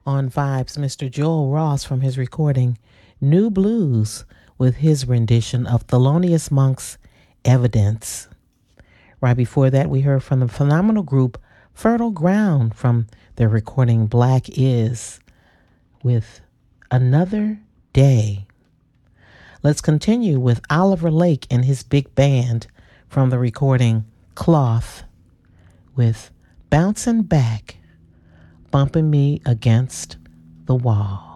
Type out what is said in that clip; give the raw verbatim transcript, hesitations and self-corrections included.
On Vibes, Mister Joel Ross from his recording New Blues with his rendition of Thelonious Monk's Evidence. Right before that, we heard from the phenomenal group Fertile Ground from their recording Black Is with Another Day. Let's continue with Oliver Lake and his big band from the recording Cloth with Bouncing Back, Bumping Me Against the Wall.